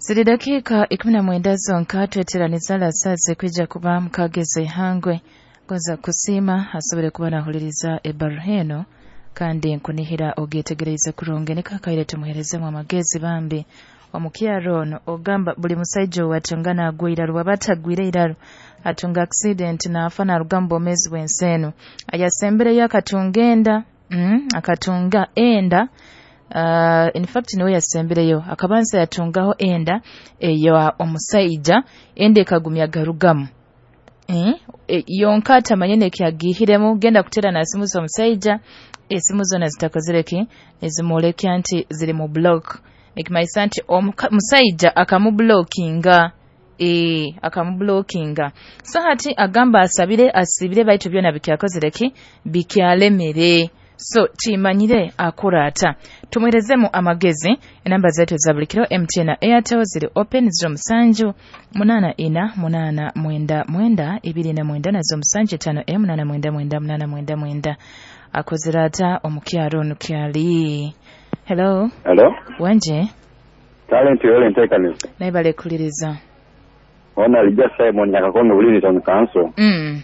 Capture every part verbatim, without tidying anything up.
Ziri dakika ikumi na mwenda zonka tweteraniza lasaze kwija kuba mukageze hangwe goza kusima asobole kuba nahuliriza ebarheno kandi nkunihira ogetegereza kuronge ne kakaire tumuhereze mu magezi bambi omukyaro ogamba buli musaijo watungana agwira rwabatagwire iraro atunga accident na afana rugambo mezi bwenseno ayasembere yakatungenda mm, akatunga enda Uh, in fact niwe yasembereyo akabanza yatungaho enda eyo omusaija ende kagumya garugamu eh e, yonka tamanyene kyagihiremu genda kutera na simu zo omusaija esimu zona zitakozereki ezimoleki anti ziri mu block ekimaisa anti omusaija akamu blockinga e akamu blockinga sahati agamba asabire asibire baitu byona bikyakozereki bikyalemere. So chimanyire akurata tumwerezemu amagezi enamba zetu za bulikiro M T N na Airtel ziri open zero musanju munana ina munana mwenda mwenda ibiri na mwenda na zo musanju tano M munana mwenda mwenda munana mwenda mwenda akozerata omukyaro nukyali. Hello. Hello. Wanje. Talent yole ntekane. Naibale kuliriza. Ona lija Simon yakakono bulini to kanso. Mm.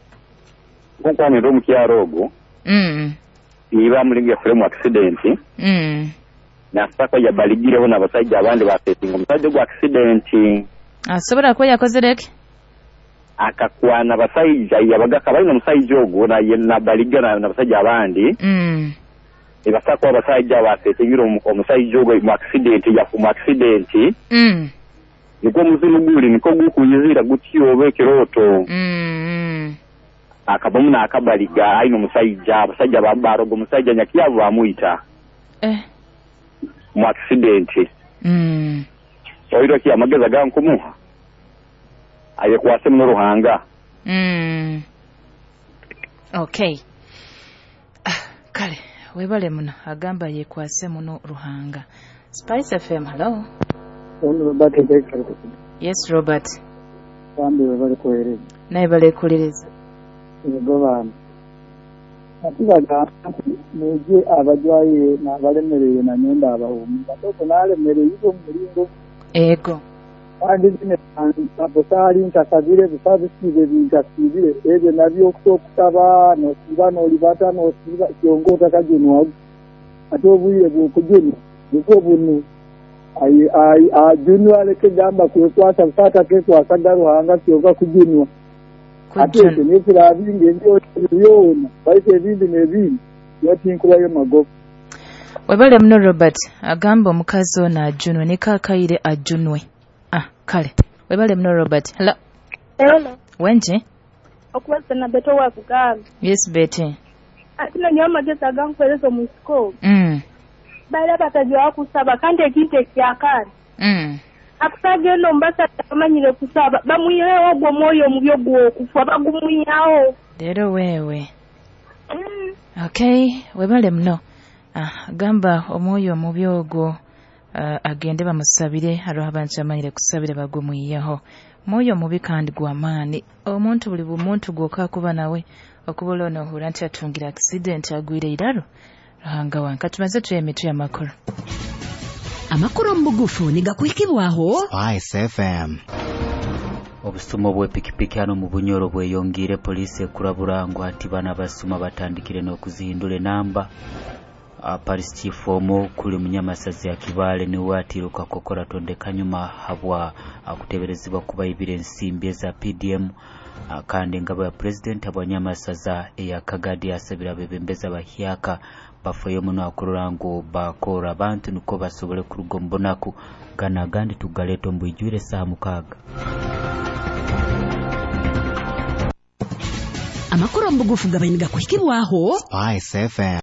Kuko ni ndo mukyaro ogo. Mm. Niba mulinge frame accident mm na saka ya baligire hona basajja abandi basetinga musajja gwa accident asobora ko yakozereke akakwana basajja yabagaka balina musajja ogo na yenna baligana na basajja abandi mm ebasaka abasajja basetingira omusajja ogo mu accident ya ku accident mm niko muzimu guli niko gukuyizira gutyo bekeroto mm akabamu na akabaliga aino musajja abasajja babarogo musajja nyakiyavu amuita eh mu accident mm oiro ki amageza gankumuha aye kwase mu ruhanga mm okay ah, kale webale muno agamba ye kwase muno ruhanga. Spice F M. Hello. Robert Baker. Yes Robert. Bambi bale kohereza naye bale kuliriza ego bana atibaga neje abajwaye na balemereye na nyenda abahumi batoko nalemereye izo muringo ego kandi zine abotari ntakabire bisabisize bigasibire ebe nabyo okutaba no sibano libata no siba kyongo takajenwa atobuye bukujeni niko bunu ai ai a junwale ke gamba kwasa mfata ke kwa kadaru hanga kyoga kujenwa ate ne kira binge ndio yona baite bindi ne bindi yotinkula yo magofu webale mno Robert agamba omukazo na ajunwe ne kakayire ajunwe ah kale webale mno Robert. Hello. Hello. Wenje okwese na beto wa kugala. Yes bete atina nyama gesa gankwelezo mu school mm bale batajwa kusaba kante kinte kyakani mm akusage no mbasa tamanyire kusaba bamuyire ogwo moyo mubyo gwo kufa bagumuyaho dero wewe mm. Okay webale mno ah gamba omwoyo mubyo ogwo uh, agende bamusabire haro abantu amanyire kusabire bagumuyaho moyo mubi kandi gwamani omuntu buli bumuntu gwoka kuba nawe okubola no huranti atungira accident agwire iraro rahanga wanka tumaze tuyemitu ya makuru amakuru mbugufu nigakwikibwaho Spice F M. Obusumo bwe pikipiki hano mu Bunyoro bweyongire police kuraburangwa ati bana basuma batandikire no kuzihindura namba uh, Paris Chief Omo kuli munyamasazi ya Kibale ni watiruka kokora tondeka nyuma habwa uh, kuteberezibwa kuba ibire nsimbi za P D M uh, kandi ngabo ya president abanyamasaza ya Kagadi asabira bebembeza bahyaka bafoye muno akurango bakora abantu nuko basobole kurugombonaku gana gandi tugaleto mbwijure saa mukaga amakuru mbugufu gabainiga kuhikibwaho Spice F M.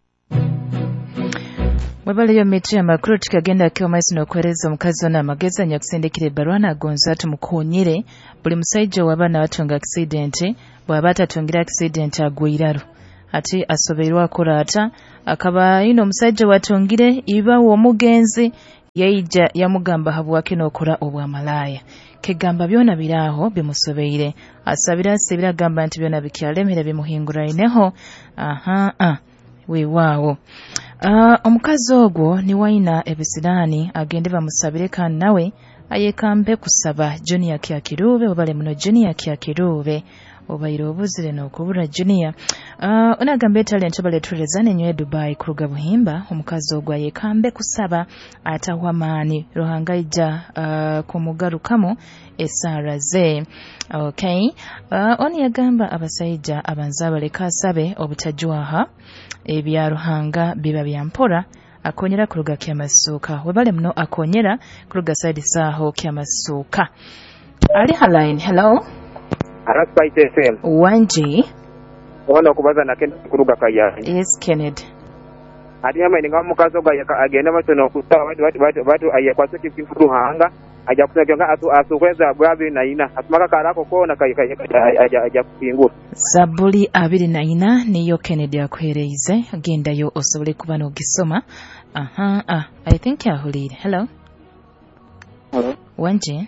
webale yo mitu ya makuru tukagenda kiwa maisi no kwereza omukazi na mageza nyakusendekire barwana gonza tumukunyire buli musaijo wabana watunga accident bwabata tungira accident agwiraro ati asoberwa kurata akaba ino musajja watungire iba wo mugenzi yaija yamugamba habwake nokora obwa malaya kegamba byona biraho bimusobeire asabira sebira gamba nti byona bikyalemera bimuhingura ineho aha ah weewaawo. Uh, omukazi ogwo ni waina ebisiraani agende bamusabire kandi nawe ayekambe kusaba Junior Kyakirube obale muno Junior Kyakirube obaire obuzire n'okubura Junior. Uh, onagambe talent obale tuleza nenywe Dubai kuruga buhimba omukazi ogwo ayekambe kusaba atawamaani rohangaija uh, kumugarukamo esara ze. Okay. Uh, oni yagamba abasajja abanza baleka asabe obutajwaha ebyaruhanga biba byampora akonyera kuruga kyamasuka webale mno akonyera kuruga side saho kyamasuka. Ali haline hello Araspite F M Wanji ono kubaza na Kennedy kuruga kaya. Yes Kennedy. Ati yama ninga mukazo ga agenda batono kusawa watu watu watu ayakwaso kifuruhanga aja kusanga asu asukweza bwabi na ina atumaka karako kona kaya aja aja kupingura Zabuli abiri na ina niyo Kennedy akwereize agenda yo osobole kuba no gisoma. Aha ah I think ya hulid. Hello Hello Wanji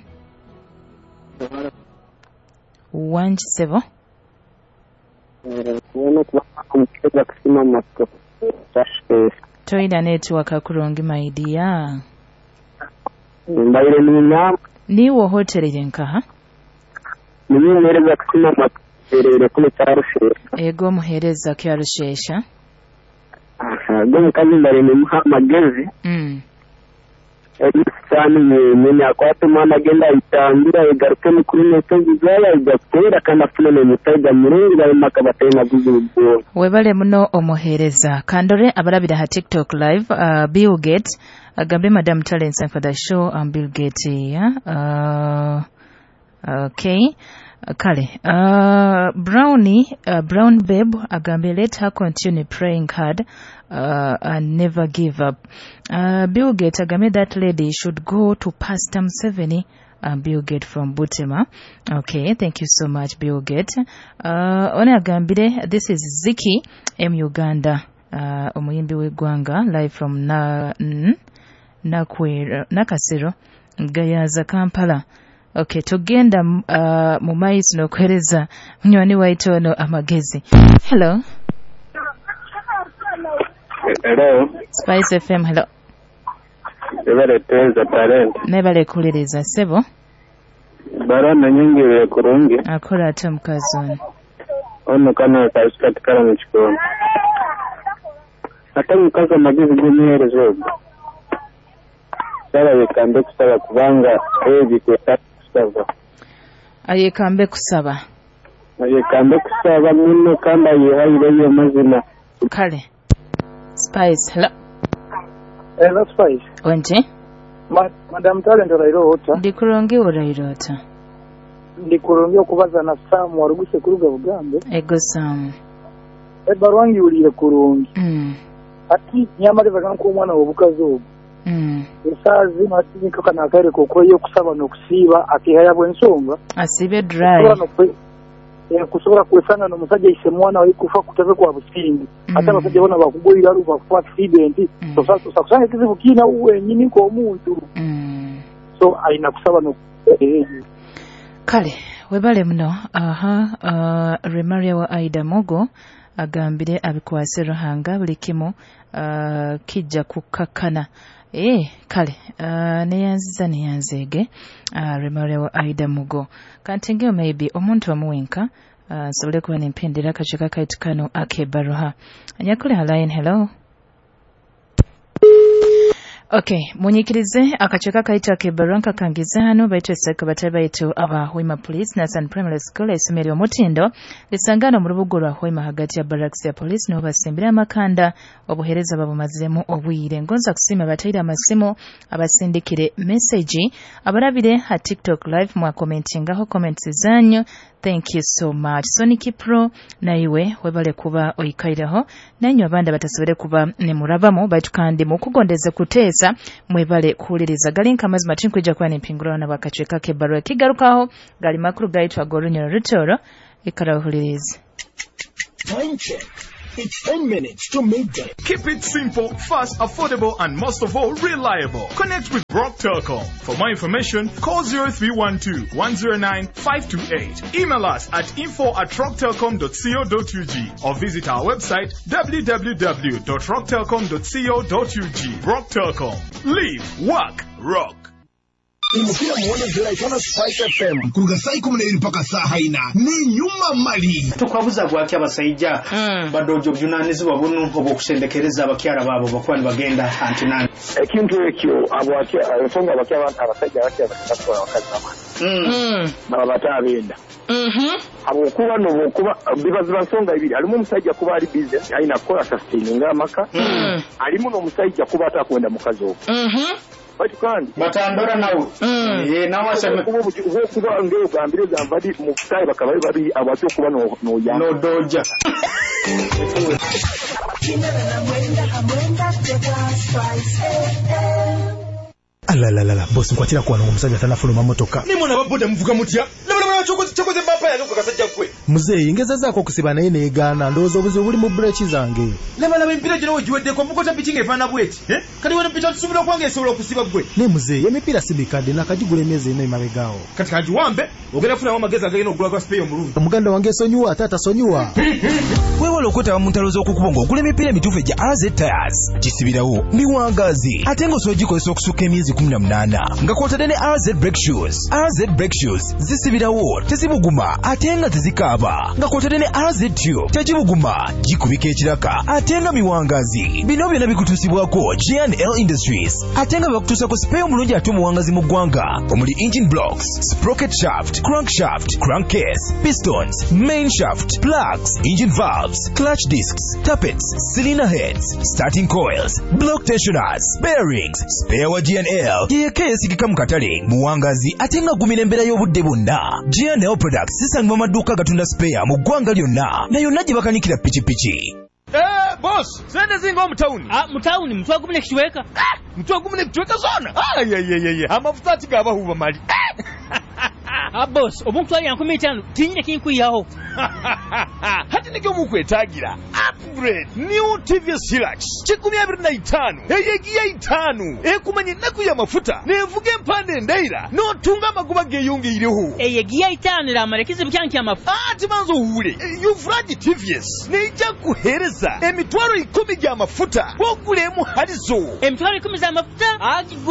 Wanji sebo Bueno, kumkeza kusima masko. Toida network akurongi my dear. Mbaire nina Niwo hotelere nkaha. Niyo nereza kusima makerere kule cyarushe. Ego muhereza kyarushesha. Aha, gwe kandi mbare ni muhamagezi. Mm. Edi cyane nyene akwate mwana agenda itambira igaruke mu kuri neto bizaya igakera kandi afune mutaga murengi bari makabatena buzubwo. Webale muno omuhereza kandore abarabira ha TikTok live uh, Bill Gates agambe Madam Talents for the show and um, Bill Gates yeah uh, okay kale uh, Brownie uh, Brown Babe agambe let her continue praying hard uh, and never give up. uh, Bill Gates agambe that lady should go to Pastor Museveni. Um, Bill Gates from Butima. Okay, thank you so much, Bill Gates. Uh, one agambire, this is Ziki M Uganda. Uh, omuyimbi w'eggwanga live from na mm, Nakwera Nakasero Gayaza Kampala. Okay, tugenda uh, mu maiso n'okwereza munywani waitono amagezi. Hello. Hello. Spice F M. Hello. Ebale tenza talent. Nebale kuliriza sebo. Barana nyingire kurungi. Akora ate mukazoni. Ono kana katika mu kikono. Ate mukaza magezi gumyerezo. Sala yekambe kusaba kubanga ebi kweta kusaba. Ayekambe kusaba. Ayekambe kusaba muno kamba yehayire yo mazina. Kale. Spice. Hello. Hello Spice. Onje? Ma, Madam Talent orairota. Ndikurongi orairota. Ndikurongi okubaza na Sam waruguse kuruga Bugambe. Ego Sam. Ebarwangi uliye kurungi. Mm. Ati nyamareza kanko umwana wobukazo. Mm. Esazi mati nkoka nakare koko yo kusaba no kusiba akihaya bwensonga. Asibe dry. Kusobora kwesanga no musajja ise mwana we kufa kutave kwa busingi ata basajja bona bakugoyira ruva kwa accident so sasa kusanga kizibu kina uwe nyini ko omuntu so aina kusaba no kale webale muno aha uh, Remaria wa Aida Mogo agambire abikwase ruhanga buli kimu uh, kijja kukakana eh kale uh, neyanziza neyanzege uh, Remaria wa Aida Mogo kantenge maybe omuntu amuwenka uh, sobole kuba nempendera kacheka kaitukano akebaruha anyakule haline. Hello. Okay, munyikirize akacheka kaita kebaranka kangize hano baitu esaka bataba itu aba Hoima Police na San Primary School esomeri omutindo lisangano mu rubugo rwa Hoima hagati ya Barracks ya Police no basembira amakanda obuhereza babumazemo obwire ngonza kusima batayira amasimo abasindikire message abarabire ha TikTok live mwa commentingaho comments zanyu. Thank you so much. Sonic Pro na iwe webale kuba oyikairaho nanyo abanda batasobere kuba ne murabamo batukande mu kugondeze kutesa mwebale kuuliriza galinka mazima tinkwija kwa nimpingura na bakacheka ke barua kigarukaho gali makuru gaitwa Gorunyo Rutoro ikara huliriza. It's ten minutes to midday. Keep it simple, fast, affordable, and most of all, reliable. Connect with Rock Telecom. For more information, call zero three one two, one zero nine, five two eight. Email us at info at rock telecom dot co dot u g or visit our website w w w dot rock telecom dot co dot u g. Rock Telecom. Live, work, rock. Imupira muone zera itana Spice F M kuruga saa kumi na mbili mpaka saa haina ni nyuma mali tukwabuza gwaki abasayija badojo byunanizi babunu obokushendekereza abakyara babo bakwani bagenda antinani ekintu ekyo abwaki abasonga abakyara abasajja bakya bakatwa wakazi amani baba batabenda mhm abo kuba no kuba bibaza basonga ibiri alimu musajja kuba ali business aina kola sustaining amaka alimu no musajja kuba atakwenda mukazi okwo mhm Kandi batandora nawe eh nawasha kuba kuba ngeo gambire zambadi mu kutayi bakaba bari abato kuba no no ya no doja ala la la la boss nkwatira kwa n'omusajja tanafuluma motoka ni mwana baboda muvuga mutya labula chokoze chokoze bapa ya nuko kasajja kwe muzeyi ingeza zako okusiba naye neegana ndowooza obuzibu buli mu breeki zange labalaba empira gino wegiweddeko mukota pikinga efaana bweti eh kati wena mpita tusubira okwange esobola okusiba gwe ne muzeyi emipiira simikadde nakagigula emyezi eno emabegaawo kati kagiwambe ogenda kufunamu amagezi agagenda okugula kwa spray omulungi omuganda wange esonyiwa ate atasonyiwa weewala okwetaba mu ntalo z'okukubonga ogula emipiira emituufu egya R Z Tires kisibirawo miwangaazi ate ng'osobola okusukka emyezi kumi na munaana nga kw'otadde ne R Z Brake Shoes. R Z Brake Shoes zisibirawo tezibuguma ate nga tezikaaba nga kw'otadde ne R Z Tube tegibuguma gikubika ekiraka ate nga miwangaazi. Bino byonna bikutuusibwako G and L Industries ate nga bakutuusako spare omulungi ate omuwangazi mu ggwanga omuli engine blocks, sprocket shaft, crankshaft, crankcase, pistons, main shaft, plugs, engine valves, clutch discs, tappets, cylinder heads, starting coils, block tensioners, bearings, spare wa G and L yeka yesigika mu katale muwangazi ate nga gumira embeera y'obudde bwonna. G and L Products zisangibwa maduuka gatunda spare mu ggwanga lyonna na yonna gye bakanikira pikipiki. Eh boss sende zingo mu town ah mu town mutwa gumune kichweka ah mutwa gumune kichweka zona ah ye ye ye amafuta atiga bahuba mali ah boss omuntu ali yankumi itaano tinyine kinkuyaho hati nikyo mukwetagira upgrade new T V S Hilux kikumi abiri na itaano eyegiya itaano ekumanye naku ya mafuta nevuga empande ndaira notunga amaguba geyongeyireho eyegiya itaano la marekizi byanki amafuta ati manzo hure yufraji T V S neja kuhereza emitwaro ikumi gya mafuta ogulemu halizo emitwaro ikumi za mafuta